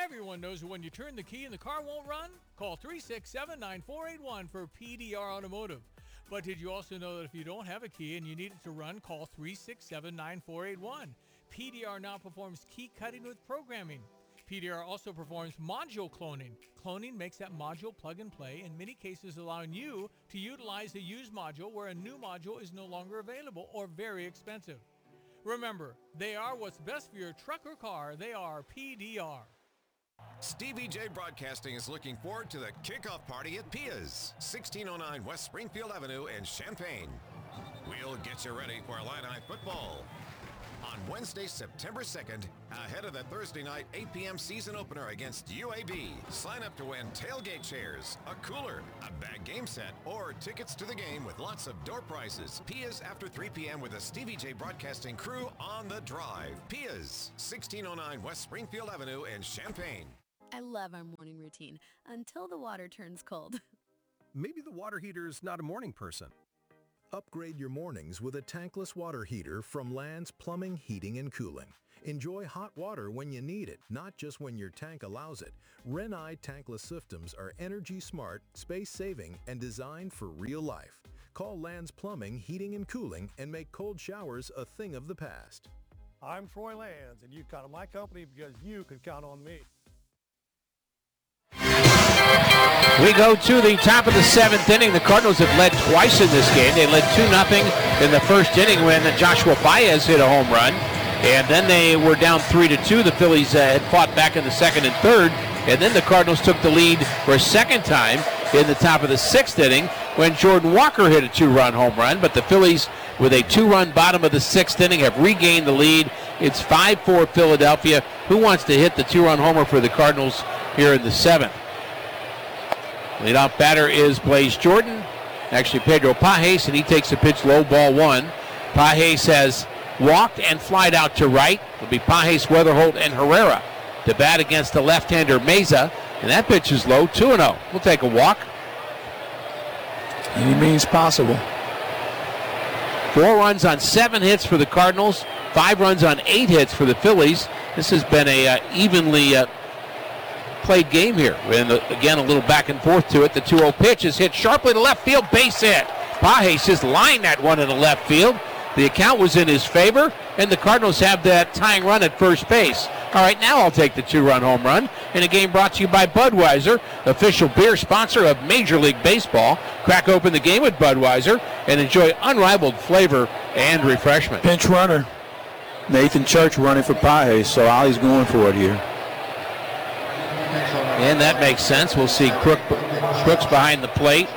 Everyone knows when you turn the key and the car won't run? Call 367-9481 for PDR Automotive. But did you also know that if you don't have a key and you need it to run, call 367-9481. PDR now performs key cutting with programming. PDR also performs module cloning. Cloning makes that module plug and play, in many cases allowing you to utilize a used module where a new module is no longer available or very expensive. Remember, they are what's best for your truck or car. They are PDR. Stevie J Broadcasting is looking forward to the kickoff party at Pia's, 1609 West Springfield Avenue in Champaign. We'll get you ready for Illini football on Wednesday, September 2nd, ahead of the Thursday night 8 p.m. season opener against UAB. Sign up to win tailgate chairs, a cooler, a bag game set, or tickets to the game with lots of door prizes. Pia's after 3 p.m. with a Stevie J Broadcasting crew on the drive. Pia's, 1609 West Springfield Avenue in Champaign. I love our morning routine until the water turns cold. Maybe the water heater's not a morning person. Upgrade your mornings with a tankless water heater from Land's Plumbing, Heating, and Cooling. Enjoy hot water when you need it, not just when your tank allows it. Renai tankless systems are energy smart, space-saving, and designed for real life. Call Land's Plumbing, Heating, and Cooling and make cold showers a thing of the past. I'm Troy Lands, and you count on my company because you can count on me. We go to the top of the seventh inning. The Cardinals have led twice in this game. They led 2-0 in the first inning when Joshua Baez hit a home run. And then they were down 3-2. The Phillies had fought back in the second and third. And then the Cardinals took the lead for a second time in the top of the sixth inning when Jordan Walker hit a two-run home run. But the Phillies, with a two-run bottom of the sixth inning, have regained the lead. It's 5-4 Philadelphia. Who wants to hit the two-run homer for the Cardinals here in the seventh? Leadoff batter is Blaze Jordan, actually Pedro Pages, and he takes the pitch low, ball one. Pages has walked and flied out to right. It'll be Pages, Weatherholt, and Herrera to bat against the left-hander Meza, and that pitch is low, 2-0. We'll take a walk. Any means possible. 4 runs on 7 hits for the Cardinals, 5 runs on 8 hits for the Phillies. This has been a evenly played game here. And again, a little back and forth to it. The 2-0 pitch is hit sharply to left field, base hit. Pages just lined that one in the left field. The account was in his favor, and the Cardinals have that tying run at first base. All right, now I'll take the 2-run home run in a game brought to you by Budweiser, official beer sponsor of Major League Baseball. Crack open the game with Budweiser and enjoy unrivaled flavor and refreshment. Pinch runner, Nathan Church running for Pages, so Ollie's going for it here. And that makes sense. We'll see Crooks behind the plate.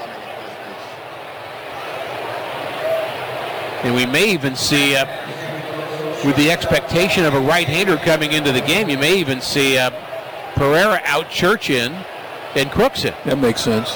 And we may even see, with the expectation of a right-hander coming into the game, you may even see Pereira out, Church in, and Crooks in. That makes sense.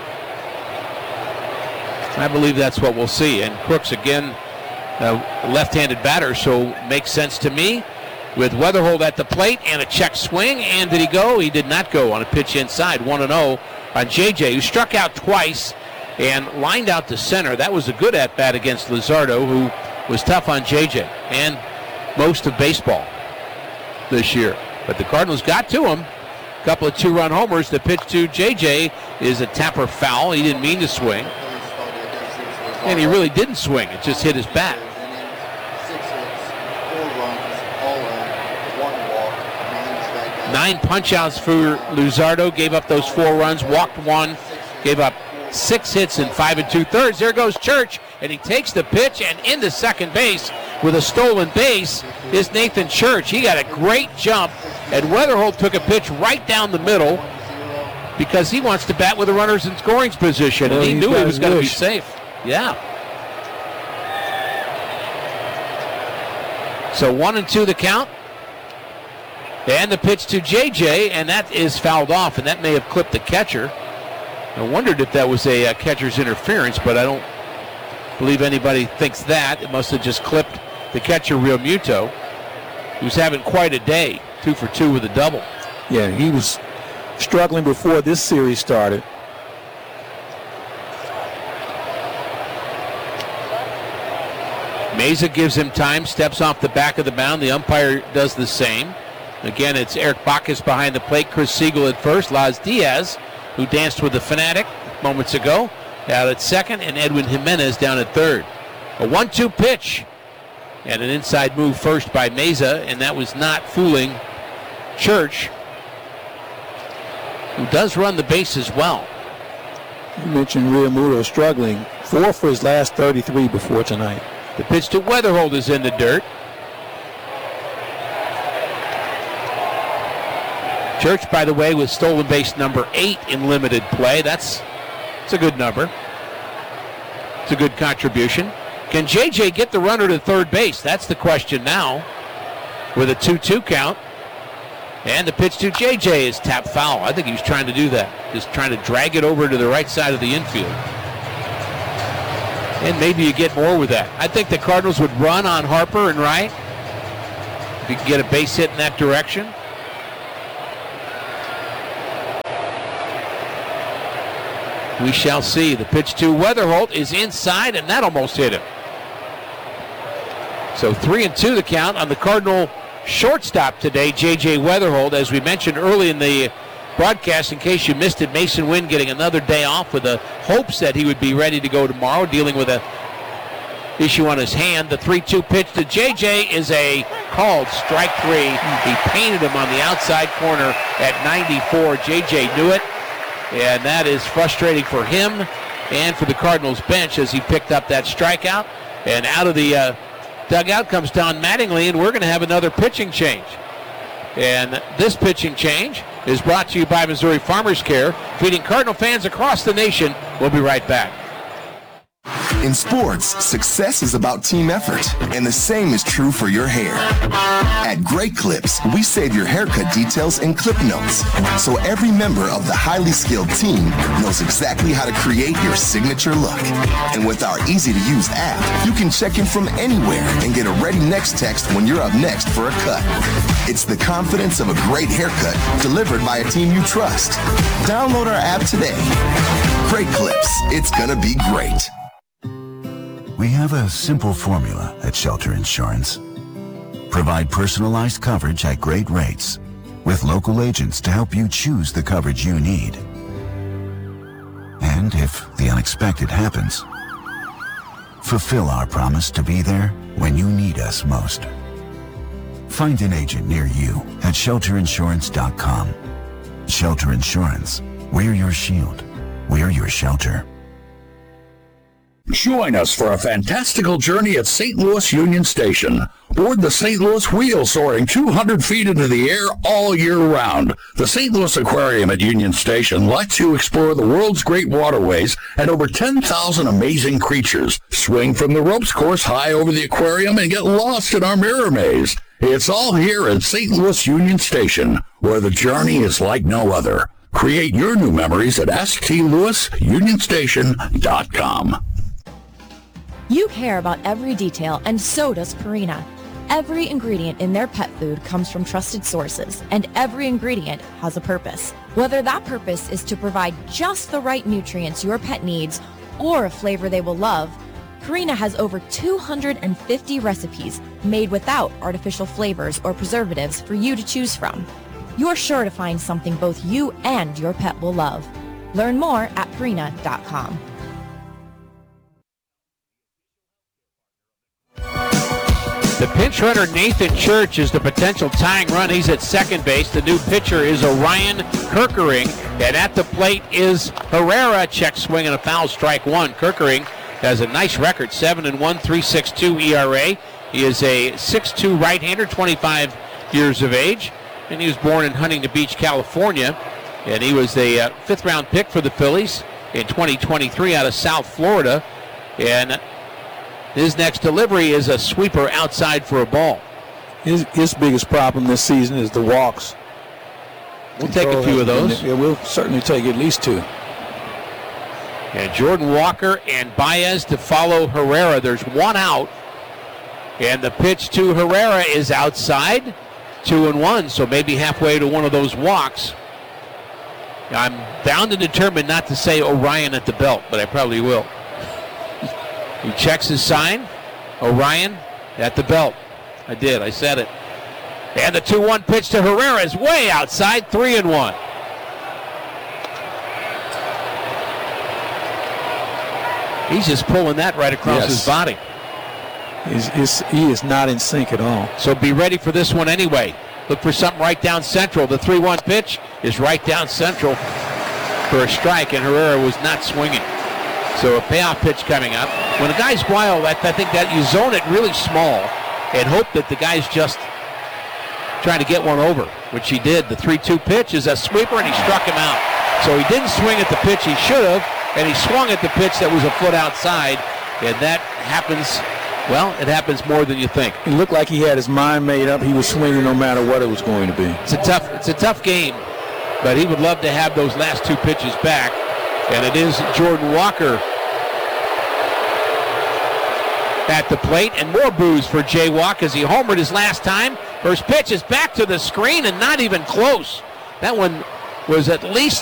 I believe that's what we'll see. And Crooks, again, left-handed batter, so makes sense to me. With Weatherholt at the plate and a check swing. And did he go? He did not go on a pitch inside. 1-0 on JJ, who struck out twice and lined out to center. That was a good at-bat against Luzardo, who was tough on JJ and most of baseball this year. But the Cardinals got to him. A couple of 2-run homers. The pitch to JJ is a tapper foul. He didn't mean to swing. And he really didn't swing. It just hit his bat. 9 punch-outs for Luzardo. Gave up those 4 runs, walked 1, gave up 6 hits in 5 2/3. There goes Church, and he takes the pitch, and into second base with a stolen base is Nathan Church. He got a great jump, and Weatherholt took a pitch right down the middle because he wants to bat with the runners in scoring position, and he knew he was going to be safe. Yeah. So 1-2 the count. And the pitch to JJ, and that is fouled off, and that may have clipped the catcher. I wondered if that was a catcher's interference, but I don't believe anybody thinks that. It must have just clipped the catcher, Real Muto, who's having quite a day, 2 for 2 with a double. Yeah, he was struggling before this series started. Meza gives him time, steps off the back of the mound. The umpire does the same. Again, it's Eric Bacchus behind the plate, Chris Siegel at first, Laz Diaz, who danced with the Fanatic moments ago, out at second, and Edwin Jimenez down at third. A 1-2 pitch, and an inside move first by Meza, and that was not fooling Church, who does run the bases well. You mentioned Realmuto struggling. 4 for his last 33 before tonight. The pitch to Weatherholt is in the dirt. Church, by the way, with stolen base number 8 in limited play. It's a good number. It's a good contribution. Can JJ get the runner to third base? That's the question now with a 2-2 count. And the pitch to JJ is tapped foul. I think he was trying to do that. Just trying to drag it over to the right side of the infield. And maybe you get more with that. I think the Cardinals would run on Harper and Wright. If you can get a base hit in that direction. We shall see. The pitch to Weatherholt is inside, and that almost hit him. So 3-2 the count on the Cardinal shortstop today, J.J. Weatherholt. As we mentioned early in the broadcast, in case you missed it, Mason Wynn getting another day off with the hopes that he would be ready to go tomorrow, dealing with a issue on his hand. The 3-2 pitch to J.J. is a called strike 3. He painted him on the outside corner at 94. J.J. knew it, and that is frustrating for him and for the Cardinals bench as he picked up that strikeout. And out of the dugout comes Don Mattingly, and we're going to have another pitching change. And this pitching change is brought to you by Missouri Farmers Care, feeding Cardinal fans across the nation. We'll be right back. In sports, success is about team effort, and the same is true for your hair. At Great Clips, we save your haircut details in clip notes, so every member of the highly skilled team knows exactly how to create your signature look. And with our easy-to-use app, you can check in from anywhere and get a ready next text when you're up next for a cut. It's the confidence of a great haircut delivered by a team you trust. Download our app today. Great Clips, it's gonna be great. We have a simple formula at Shelter Insurance. Provide personalized coverage at great rates with local agents to help you choose the coverage you need. And if the unexpected happens, fulfill our promise to be there when you need us most. Find an agent near you at shelterinsurance.com. Shelter Insurance. We're your shield. We're your shelter. Join us for a fantastical journey at St. Louis Union Station. Board the St. Louis Wheel, soaring 200 feet into the air all year round. The St. Louis Aquarium at Union Station lets you explore the world's great waterways and over 10,000 amazing creatures. Swing from the ropes course high over the aquarium and get lost in our mirror maze. It's all here at St. Louis Union Station, where the journey is like no other. Create your new memories at stlouisunionstation.com. You care about every detail, and so does Purina. Every ingredient in their pet food comes from trusted sources, and every ingredient has a purpose. Whether that purpose is to provide just the right nutrients your pet needs or a flavor they will love, Purina has over 250 recipes made without artificial flavors or preservatives for you to choose from. You're sure to find something both you and your pet will love. Learn more at Purina.com. The pinch runner, Nathan Church, is the potential tying run. He's at second base. The new pitcher is Orion Kerkering. And at the plate is Herrera. Check swing and a foul, strike one. Kerkering has a nice record, 7-1, 3.62 ERA. He is a 6'2 right-hander, 25 years of age. And he was born in Huntington Beach, California. And he was a fifth-round pick for the Phillies in 2023 out of South Florida. And his next delivery is a sweeper outside for a ball. His biggest problem this season is the walks. We'll take a few of those. Yeah, we'll certainly take at least two. And Jordan Walker and Baez to follow Herrera. There's one out. And the pitch to Herrera is outside. 2-1, so maybe halfway to one of those walks. I'm bound and determined not to say Orion at the belt, but I probably will. He checks his sign. Orion at the belt. I did. I said it. And the 2-1 pitch to Herrera is way outside, 3-1. He's just pulling that right across his body. He is not in sync at all. So be ready for this one anyway. Look for something right down central. The 3-1 pitch is right down central for a strike, and Herrera was not swinging. So a payoff pitch coming up. When the guys wild, I think that you zone it really small and hope that the guy's just trying to get one over, which he did. The 3-2 pitch is a sweeper, and he struck him out. So he didn't swing at the pitch he should have, and he swung at the pitch that was a foot outside, and that happens, well, it happens more than you think. It looked like he had his mind made up. He was swinging no matter what it was going to be. It's a tough game, but he would love to have those last 2 pitches back, and it is Jordan Walker at the plate, and more boos for Jay Walk as he homered his last time. First pitch is back to the screen and not even close. That one was at least